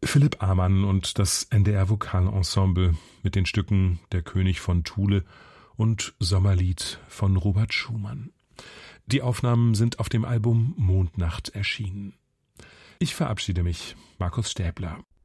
Philipp Amann und das NDR Vokalensemble mit den Stücken Der König von Thule und Sommerlied von Robert Schumann. Die Aufnahmen sind auf dem Album Mondnacht erschienen. Ich verabschiede mich, Markus Stäbler.